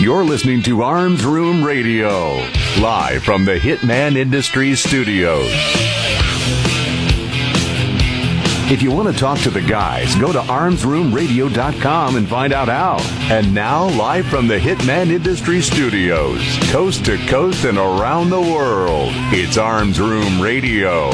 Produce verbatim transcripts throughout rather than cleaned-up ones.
You're listening to Arms Room Radio, live from the Hitman Industries studios. If you want to talk to the guys, go to arms room radio dot com and find out how. And now, live from the Hitman Industries studios, coast to coast and around the world, it's Arms Room Radio.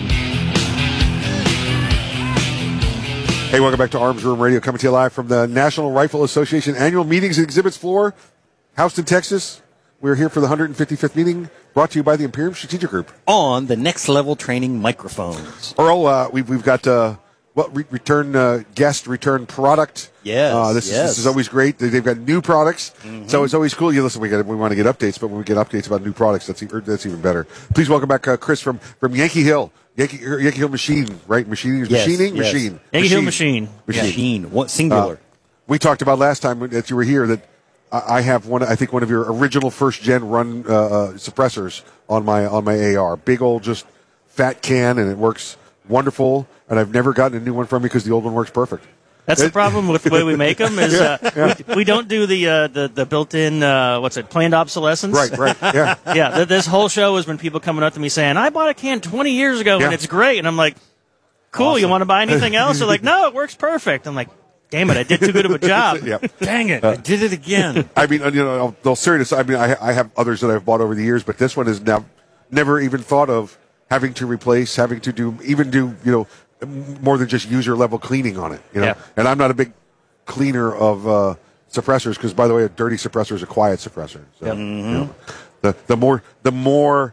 Hey, welcome back to Arms Room Radio, coming to you live from the National Rifle Association Annual Meetings and Exhibits floor, Houston, Texas. We're here for the one hundred fifty-fifth meeting, brought to you by the Imperium Strategic Group. On the Next Level Training microphones. Earl, uh, we've, we've got uh, well, re- return uh, guest, return product. Yes, uh, this, yes. Is, this is always great. They, they've got new products, mm-hmm. so it's always cool. You listen, we got we want to get updates, but when we get updates about new products, that's even, that's even better. Please welcome back uh, Chris from, from Yankee Hill. Yankee, Yankee Hill Machine, right? Machining, yes, machining, yes. machine. Yankee Hill Machine. Machine. Machine. What, singular. Uh, we talked about last time that you were here that I have one. I think one of your original first gen run uh, uh, suppressors on my on my A R. Big old, just fat can, and it works wonderful. And I've never gotten a new one from you because the old one works perfect. That's the problem with the way we make them is uh, yeah. we, we don't do the uh, the, the built-in uh, what's it planned obsolescence. Right, right, yeah, yeah. Th- this whole show has been people coming up to me saying, "I bought a can twenty years ago yeah. and it's great," and I'm like, "Cool, awesome. You want to buy anything else?" They're like, "No, it works perfect." I'm like, "Damn it, I did too good of a job." Yep. Dang it, uh, I did it again. I mean, you know, they'll serious. I mean, I, I have others that I've bought over the years, but this one is now never even thought of having to replace, having to do even do you know more than just user level cleaning on it. You know, yeah. and I'm not a big cleaner of uh, suppressors because, by the way, a dirty suppressor is a quiet suppressor. So, yep. you know, the the more the more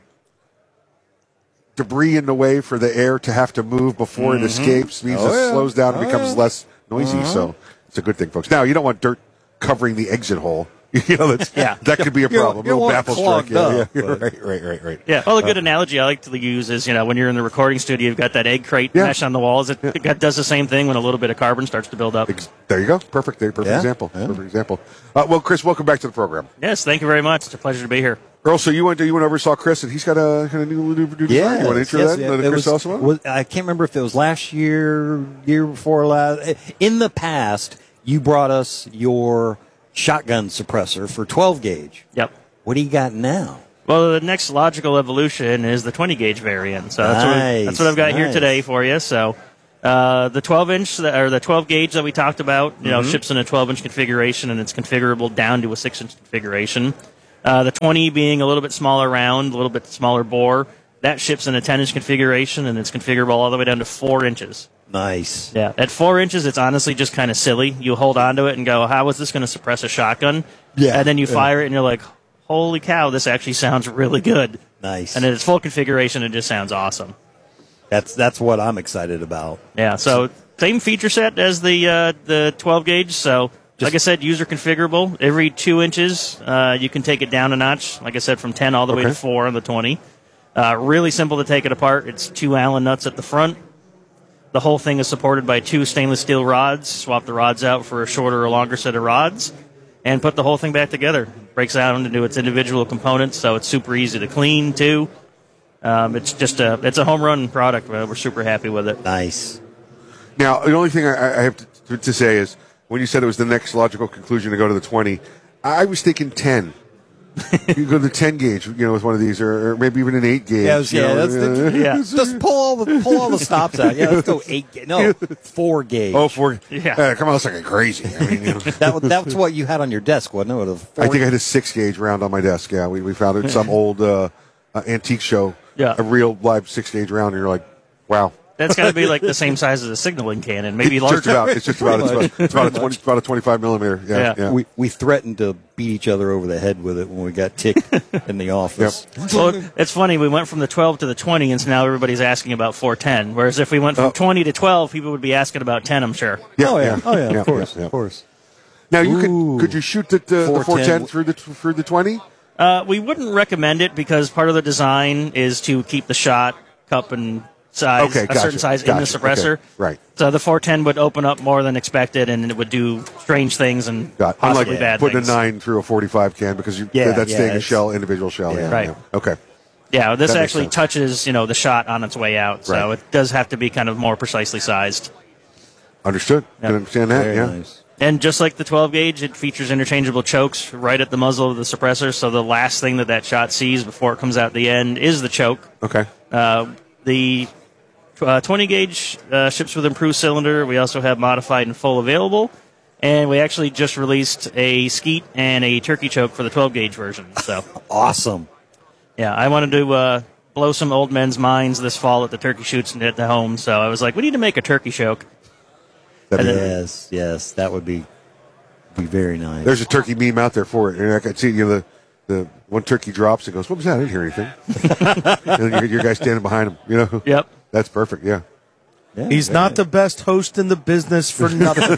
debris in the way for the air to have to move before mm-hmm. it escapes means oh, it yeah. slows down and oh, becomes yeah. less noisy. Uh-huh. So it's a good thing, folks. Now, you don't want dirt covering the exit hole. You know, that's, yeah. that could be a You don't- problem. you don't Little want it baffle strike. clogged Yeah, up, yeah, but- right, right, right, right. Yeah, well, a good uh, analogy I like to use is, you know, when you're in the recording studio, you've got that egg crate Yeah. mesh on the walls. It, Yeah. it does the same thing when a little bit of carbon starts to build up. Ex- There you go. Perfect. There, perfect Yeah, example. yeah. Perfect example. Uh, well, Chris, welcome back to the program. Yes, thank you very much. It's a pleasure to be here. Earl, so you went to, you went over and saw Chris, and he's got a kind of new, new, new design. Yeah, You want to intro yes, that? yeah, Let it Chris was- tell us about it? was- I can't remember if it was last year, year before last. In the past, you brought us your shotgun suppressor for twelve gauge. Yep. What do you got now? Well, the next logical evolution is the twenty gauge variant. So that's, Nice, what, I, that's what I've got nice. here today for you. So uh, the twelve inch or the twelve gauge that we talked about, you know, Mm-hmm. ships in a twelve inch configuration and it's configurable down to a six inch configuration. Uh, the twenty being a little bit smaller round, a little bit smaller bore, that ships in a ten inch configuration and it's configurable all the way down to four inches. Nice. Yeah, at four inches, it's honestly just kind of silly. You hold onto it and go, "How is this going to suppress a shotgun?" Yeah, and then you yeah. fire it and you're like, "Holy cow, this actually sounds really good." Nice. And in its full configuration, it just sounds awesome. That's that's what I'm excited about. Yeah, so same feature set as the uh, the twelve gauge. So, Just- like I said, user configurable. Every two inches, uh, you can take it down a notch. Like I said, from ten all the way Okay. to four on the twenty. Uh, really simple to take it apart. It's two Allen nuts at the front. The whole thing is supported by two stainless steel rods. Swap the rods out for a shorter or longer set of rods, and put the whole thing back together. Breaks out into its individual components, so it's super easy to clean too. Um, it's just a it's a home run product. We're super happy with it. Nice. Now, the only thing I, I have to, to say is when you said it was the next logical conclusion to go to the twenty, I was thinking ten. You go to the ten gauge, you know, with one of these, or, or maybe even an eight gauge. Yeah, yeah, you know, that's the, uh, yeah. Just pull all the pull all the stops out. Yeah, let's go eight. Ga- no, four gauge. Oh, four. Yeah. Uh, come on, that's like crazy. I mean, you know. that was that's what you had on your desk, wasn't it? With a four I think I had a six gauge round on my desk. Yeah, we, we found it at some old uh, uh, antique show. Yeah. A real live six gauge round, and you're like, wow. That's got to be like the same size as a signaling cannon, maybe It's larger. just about. It's just about. It's about, it's about a twenty. It's about a twenty-five millimeter. Yeah. Yeah. yeah. We we threatened to beat each other over the head with it when we got ticked in the office. Well, it's funny. We went from the twelve to the twenty, and so now everybody's asking about four ten. Whereas if we went from Oh. twenty to twelve, people would be asking about ten, I'm sure. Yeah, oh yeah, yeah. oh yeah, Yeah, of course, yeah, yeah. of course. Now you Ooh. could could you shoot the, the, the four ten four ten through the through the twenty? Uh, we wouldn't recommend it because part of the design is to keep the shot cup and size, Okay, a gotcha, certain size in the gotcha, suppressor. okay, right. So the four ten would open up more than expected, and it would do strange things and Got possibly unlike bad putting things. a nine through a forty-five can because you, Yeah, that's yeah, staying a it's- shell, individual shell. yeah. Yeah, Right. yeah. Okay. Yeah, this That makes actually sense. touches, you know, the shot on its way out, so Right. it does have to be kind of more precisely sized. Understood. Yeah. Can understand that. Very yeah. nice. And just like the twelve gauge, it features interchangeable chokes right at the muzzle of the suppressor. So the last thing that that shot sees before it comes out the end is the choke. Okay. Uh, the uh, twenty gauge uh, ships with improved cylinder. We also have modified and full available. And we actually just released a skeet and a turkey choke for the twelve gauge version. So Awesome. yeah, I wanted to uh, blow some old men's minds this fall at the turkey shoots and at the home. So I was like, we need to make a turkey choke. That'd be- Yes, yes, that would be be very nice. There's a turkey meme out there for it. And I can see you know, the the one turkey drops and goes, "What was that? I didn't hear anything." And then your, your guy standing behind him. You know. Yep. That's perfect. Yeah. Yeah, He's very not nice. the best host in the business for nothing.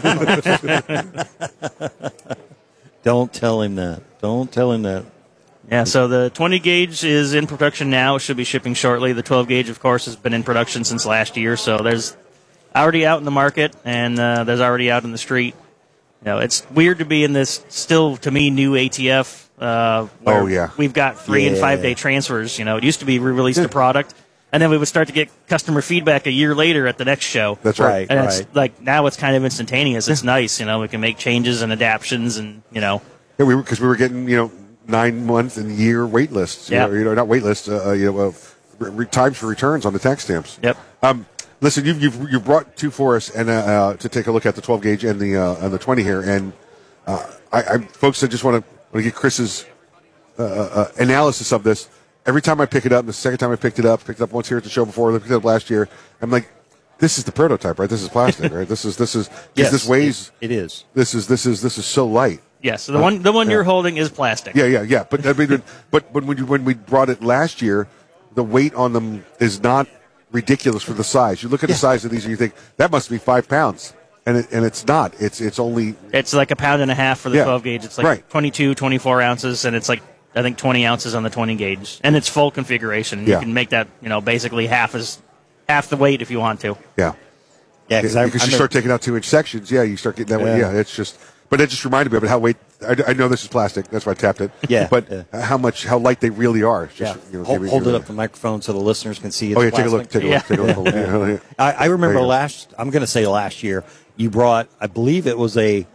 Don't tell him that. Don't tell him that. Yeah, so the twenty gauge is in production now. It should be shipping shortly. The twelve gauge, of course, has been in production since last year. So there's already out in the market, and uh, there's already out in the street. You know, it's weird to be in this still, to me, new A T F. Uh, where Oh, yeah. we've got three and Yeah. five day transfers. You know, it used to be we released a product, and then we would start to get customer feedback a year later at the next show. That's right. Right. And it's like now it's kind of instantaneous. It's nice, you know. We can make changes and adaptions, and you know, Yeah, we were because we were getting you know nine month and year wait lists. You Yeah. know, you know not wait lists. Uh, uh, you know, uh, re- re- times for returns on the tax stamps. Yep. Um, listen, you've you've you brought two for us and uh, uh, to take a look at the twelve gauge and the uh, and the twenty here. And uh, I, I folks, I just want to want to get Chris's uh, uh, analysis of this. Every time I pick it up, and the second time I picked it up, picked it up once here at the show before, I picked it up last year. I'm like, this is the prototype, right? This is plastic, right? This is this is Yes, this weighs. it- it is. This is this is this is so light. yes, the one the one you're holding is plastic. Yeah, yeah, yeah. But I mean, but but when you, when we brought it last year, the weight on them is not ridiculous for the size. You look at the size of these and you think that must be five pounds, and it, and it's not. It's it's only It's like a pound and a half for the Yeah. twelve gauge. It's like Right. twenty-two, twenty-four ounces, and it's like I think twenty ounces on the twenty gauge, and it's full configuration. Yeah. You can make that you know basically half as half the weight if you want to. yeah. Yeah, Because I, you I start taking out two inch sections, yeah, you start getting that way. Yeah. Yeah, it's just. But it just reminded me of it. How weight? I, I know this is plastic. That's why I tapped it. Yeah, But yeah. how much? How light they really are? It's yeah. Just, you know, hold giving hold you it the- up to the microphone so the listeners can see it's Oh yeah, take a look. plastic. Take a look. Take a look. Yeah, yeah. I, I There remember you go. last. I'm going to say last year. You brought. I believe it was a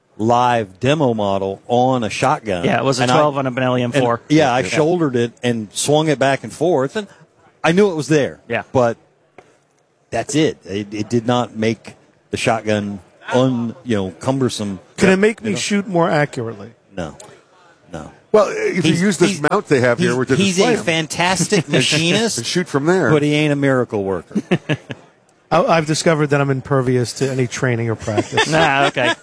live demo model on a shotgun. Yeah, it was a And I- twelve on a Benelli M and, four. yeah, I shouldered it and swung it back and forth, and I knew it was there. Yeah. but that's it. It, it did not make the shotgun un you know cumbersome. Can it make me shoot more accurately? No, no. Well, if you He's- use this he's- mount they have here, He's, we're to he's display a 'em fantastic and machinist, shoot from there. but he ain't a miracle worker. I, I've discovered that I'm impervious to any training or practice. Nah, okay.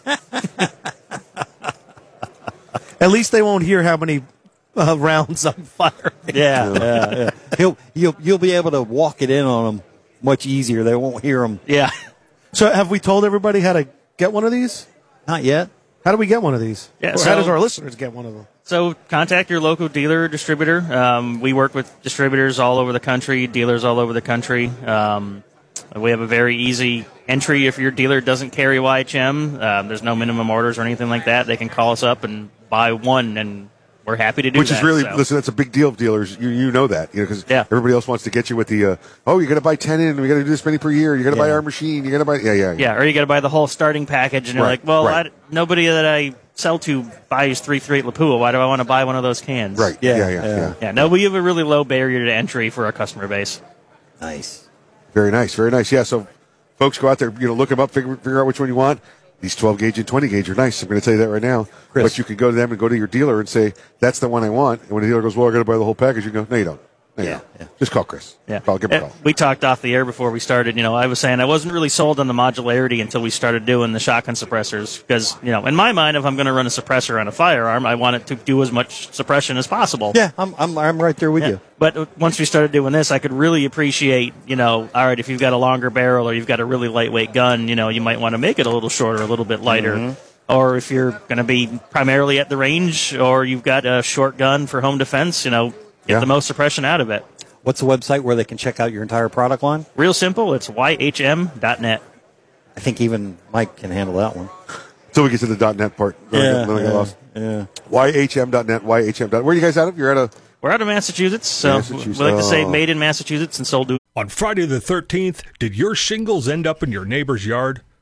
At least they won't hear how many uh, rounds I'm firing. Yeah, yeah, yeah. He'll you'll you'll be able to walk it in on them much easier. They won't hear them. Yeah. So have we told everybody how to get one of these? Not yet. How do we get one of these? Yeah, or so- how does our listeners get one of them? So contact your local dealer or distributor. Um, we work with distributors all over the country, dealers all over the country. Um, we have a very easy entry if your dealer doesn't carry Y H M. Um, there's no minimum orders or anything like that. They can call us up and buy one, and we're happy to do Which that. is really, so. listen, that's a big deal of dealers. You you know that, you know, because Yeah. everybody else wants to get you with the, uh, oh, you got to buy ten in, we got to do this many per year, you got to buy Yeah. our machine, you got to buy, yeah, yeah, Yeah, or you got to buy the whole starting package, and you're Right, like, well, right. I, nobody that I sell to buys three thirty-eight Lapua. Why do I want to buy one of those cans? Right, Yeah, yeah, yeah, yeah. yeah. Yeah, no, we have a really low barrier to entry for our customer base. Nice. Very nice, very nice. Yeah, so folks go out there, you know, look them up, figure, figure out which one you want. These twelve gauge and twenty gauge are nice. I'm going to tell you that right now. Chris. But you can go to them and go to your dealer and say, that's the one I want. And when the dealer goes, well, I got to buy the whole package, you go, no, you don't. No, you Yeah, don't. yeah. Just call Chris. Yeah. Call, give him a Uh, call. We talked off the air before we started. You know, I was saying I wasn't really sold on the modularity until we started doing the shotgun suppressors because, you know, in my mind, if I'm going to run a suppressor on a firearm, I want it to do as much suppression as possible. Yeah, I'm I'm I'm right there with Yeah. you. But uh, once we started doing this, I could really appreciate, you know, all right, if you've got a longer barrel or you've got a really lightweight gun, you know, you might want to make it a little shorter, a little bit lighter. Mm-hmm. Or if you're going to be primarily at the range or you've got a short gun for home defense, you know, get Yeah. the most suppression out of it. What's the website where they can check out your entire product line? Real simple. It's Y H M dot net. I think even Mike can handle that one. Until we get to the .net part. Then I get- then I get lost. yeah. Y H M dot net, Y H M. Where are you guys out of? You're at a. We're out of Massachusetts, so Massachusetts. we like to say Oh. made in Massachusetts and sold to. On Friday the thirteenth, did your shingles end up in your neighbor's yard?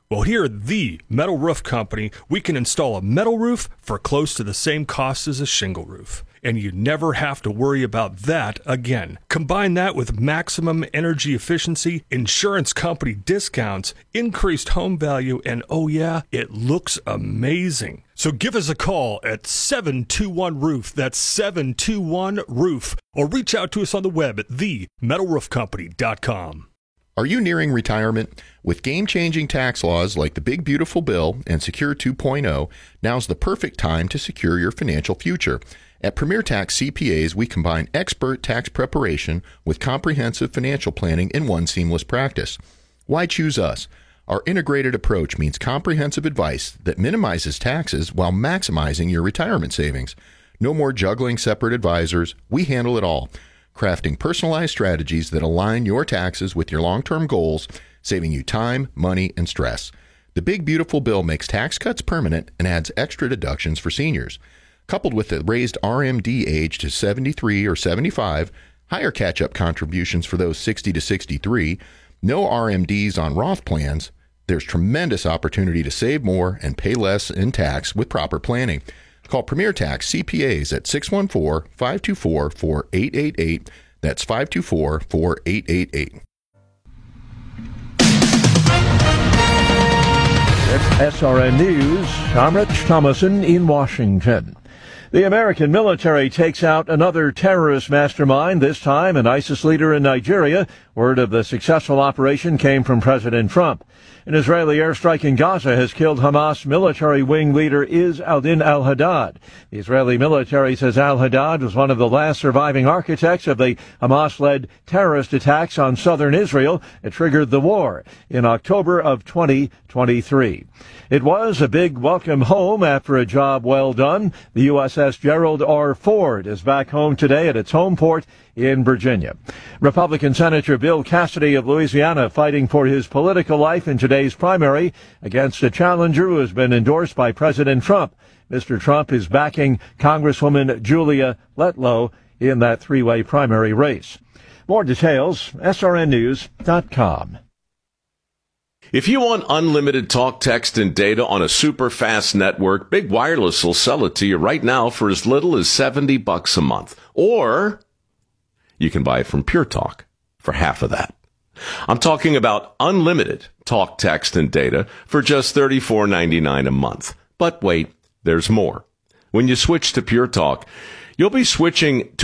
Well, here at the Metal Roof Company, we can install a metal roof for close to the same cost as a shingle roof. And you never have to worry about that again. Combine that with maximum energy efficiency, insurance company discounts, increased home value, and oh yeah, it looks amazing. So give us a call at seven two one roof. That's seven two one roof. Or reach out to us on the web at the metal roof company dot com. Are you nearing retirement? With game-changing tax laws like the Big Beautiful Bill and Secure two point oh, now's the perfect time to secure your financial future. At Premier Tax C P As, we combine expert tax preparation with comprehensive financial planning in one seamless practice. Why choose us? Our integrated approach means comprehensive advice that minimizes taxes while maximizing your retirement savings. No more juggling separate advisors. We handle it all, crafting personalized strategies that align your taxes with your long-term goals, saving you time, money, and stress. The Big Beautiful Bill makes tax cuts permanent and adds extra deductions for seniors. Coupled with the raised R M D age to seventy-three or seventy-five, higher catch-up contributions for those sixty to sixty-three, no R M Ds on Roth plans, there's tremendous opportunity to save more and pay less in tax with proper planning. Call Premier Tax C P As at six one four, five two four, four eight eight eight. That's five two four, four eight eight eight. S R N News, I'm Rich Thomason in Washington. The American military takes out another terrorist mastermind, this time an ISIS leader in Nigeria. Word of the successful operation came from President Trump. An Israeli airstrike in Gaza has killed Hamas military wing leader Izz al-Din al-Haddad. The Israeli military says al-Haddad was one of the last surviving architects of the Hamas-led terrorist attacks on southern Israel that triggered the war in October of twenty twenty-three. It was a big welcome home after a job well done. The U S S Gerald R. Ford is back home today at its home port in Virginia. Republican Senator Bill Cassidy of Louisiana fighting for his political life in today's primary against a challenger who has been endorsed by President Trump. Mister Trump is backing Congresswoman Julia Letlow in that three-way primary race. More details, S R N news dot com. If you want unlimited talk, text, and data on a super fast network, Big Wireless will sell it to you right now for as little as seventy bucks a month. Or you can buy it from Pure Talk for half of that. I'm talking about unlimited talk, text, and data for just thirty-four ninety-nine a month. But wait, there's more. When you switch to Pure Talk, you'll be switching to